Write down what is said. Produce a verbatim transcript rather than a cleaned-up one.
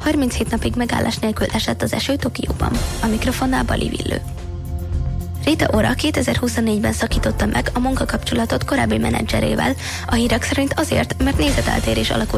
harminchét napig megállás nélkül esett az eső Tokióban. A mikrofonnál Bali Villő. Rita Ora kétezer-huszonnégyben szakította meg a munkakapcsolatot korábbi menedzserével, a hírek szerint azért, mert nézeteltérés alakult